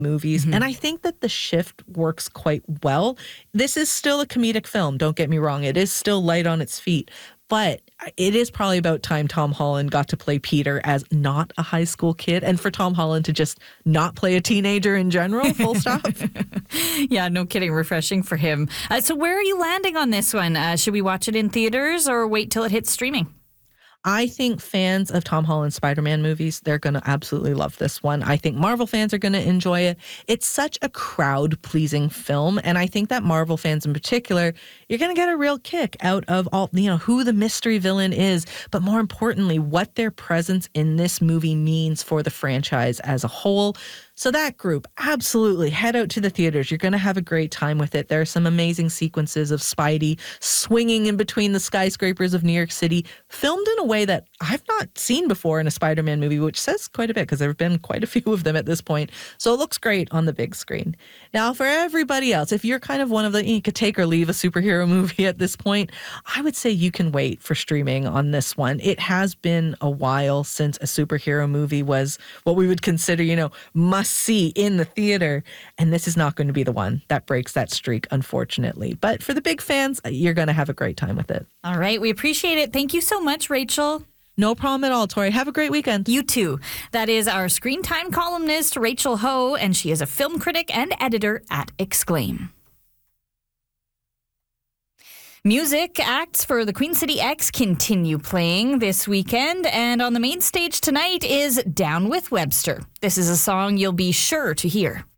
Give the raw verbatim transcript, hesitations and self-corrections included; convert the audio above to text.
movies. Mm-hmm. And I think that the shift works quite well. This is still a comedic film, don't get me wrong. It is still light on its feet. But it is probably about time Tom Holland got to play Peter as not a high school kid, and for Tom Holland to just not play a teenager in general, full stop. Yeah, no kidding. Refreshing for him. Uh, so where are you landing on this one? Uh, should we watch it in theaters or wait till it hits streaming? I think fans of Tom Holland's Spider-Man movies, they're going to absolutely love this one. I think Marvel fans are going to enjoy it. It's such a crowd-pleasing film, and I think that Marvel fans in particular, you're going to get a real kick out of all, you know, who the mystery villain is, but more importantly, what their presence in this movie means for the franchise as a whole. So that group, absolutely, head out to the theaters. You're going to have a great time with it. There are some amazing sequences of Spidey swinging in between the skyscrapers of New York City, filmed in a way that I've not seen before in a Spider-Man movie, which says quite a bit because there have been quite a few of them at this point. So it looks great on the big screen. Now, for everybody else, if you're kind of one of the, you could take or leave a superhero movie at this point, I would say you can wait for streaming on this one. It has been a while since a superhero movie was what we would consider, you know, must see in the theater, and this is not going to be the one that breaks that streak, unfortunately. But for the big fans, you're going to have a great time with it. All right, we appreciate it. Thank you so much, Rachel. No problem at all, Tori. Have a great weekend. You too. That is our Screen Time columnist, Rachel Ho, and she is a film critic and editor at Exclaim. Music acts for the Queen City X continue playing this weekend, and on the main stage tonight is Down with Webster. This is a song you'll be sure to hear.